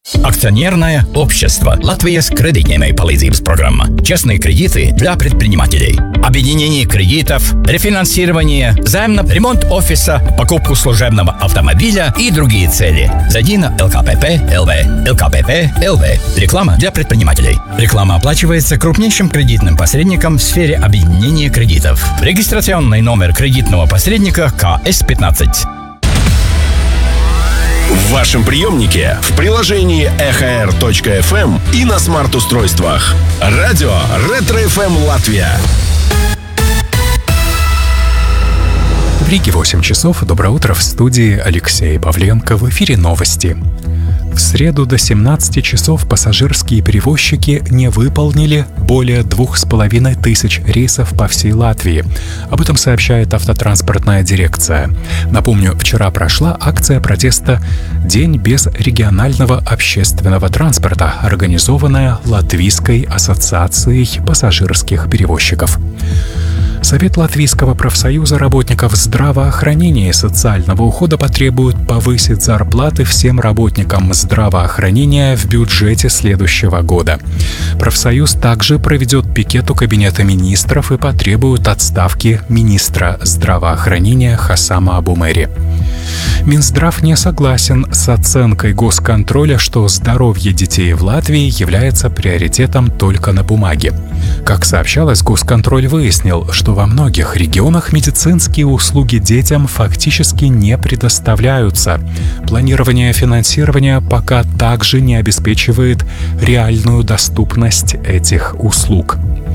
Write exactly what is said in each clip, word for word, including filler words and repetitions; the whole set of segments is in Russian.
Акционерное общество «Латвия» с кредитной palīdzības программа. Честные кредиты для предпринимателей. Объединение кредитов, рефинансирование, займ на ремонт офиса, покупку служебного автомобиля и другие цели. Зайди на эл ка пэ пэ точка эл ви. эл ка пэ пэ точка эл ви. Реклама для предпринимателей. Реклама оплачивается крупнейшим кредитным посредником в сфере объединения кредитов. Регистрационный номер кредитного посредника ка эс пятнадцать. В вашем приемнике, в приложении эхо эр точка эф эм и на смарт-устройствах. Радио Ретро-эф эм Латвия. В Риге восемь часов. Доброе утро, в студии Алексей Павленко. В эфире новости. В среду до семнадцати часов пассажирские перевозчики не выполнили более двух с половиной тысяч рейсов по всей Латвии. Об этом сообщает автотранспортная дирекция. Напомню, вчера прошла акция протеста «День без регионального общественного транспорта», организованная Латвийской ассоциацией пассажирских перевозчиков. Совет Латвийского профсоюза работников здравоохранения и социального ухода потребует повысить зарплаты всем работникам здравоохранения в бюджете следующего года. Профсоюз также проведет пикет у Кабинета министров и потребует отставки министра здравоохранения Хасама Абумери. Минздрав не согласен с оценкой госконтроля, что здоровье детей в Латвии является приоритетом только на бумаге. Как сообщалось, госконтроль выяснил, что во многих регионах медицинские услуги детям фактически не предоставляются. Планирование финансирования пока также не обеспечивает реальную доступность этих услуг.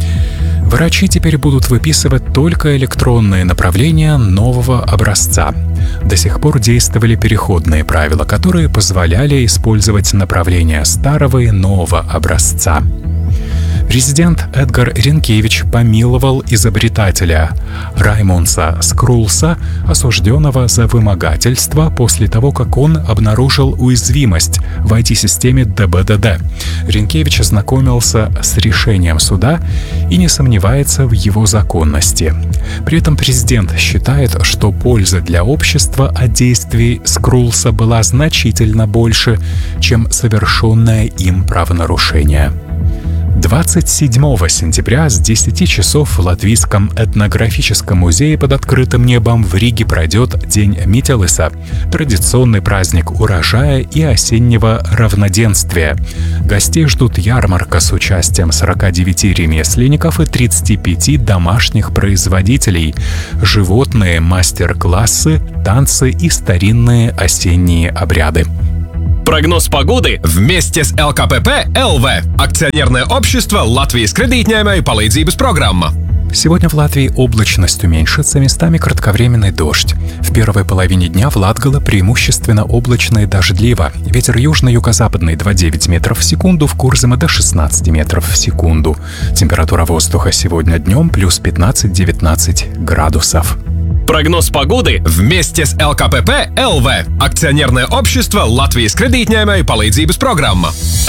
Врачи теперь будут выписывать только электронные направления нового образца. До сих пор действовали переходные правила, которые позволяли использовать направления старого и нового образца. Президент Эдгар Ринкевич помиловал изобретателя Раймунса Скрулса, осужденного за вымогательство после того, как он обнаружил уязвимость в ай ти-системе дэ бэ дэ дэ. Ринкевич ознакомился с решением суда и не сомневается в его законности. При этом президент считает, что польза для общества от действий Скрулса была значительно больше, чем совершенное им правонарушение. двадцать седьмого сентября с десяти часов в Латвийском этнографическом музее под открытым небом в Риге пройдет День Мителиса – традиционный праздник урожая и осеннего равноденствия. Гостей ждут ярмарка с участием сорока девяти ремесленников и тридцати пяти домашних производителей, животные, мастер-классы, танцы и старинные осенние обряды. Прогноз погоды вместе с эл ка пэ пэ точка эл ви. Акционерное общество «Латвия» с кредитной palīdzības программа. Сегодня в Латвии облачность уменьшится, местами кратковременный дождь. В первой половине дня в Латгале преимущественно облачно и дождливо. Ветер южно-юго-западный два целых девять десятых метров в секунду, в Курземе до шестнадцати метров в секунду. Температура воздуха сегодня днем плюс пятнадцать-девятнадцать градусов. Прогноз погоды вместе с эл ка пэ пэ точка эл ви. Акционерное общество «Латвия» с кредитной palīdzības программа.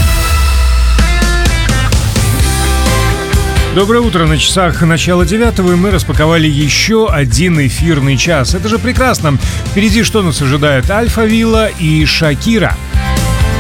Доброе утро, на часах начало девятого, и мы распаковали еще один эфирный час. Это же прекрасно. Впереди что нас ожидает? Альфа Вилла и Шакира.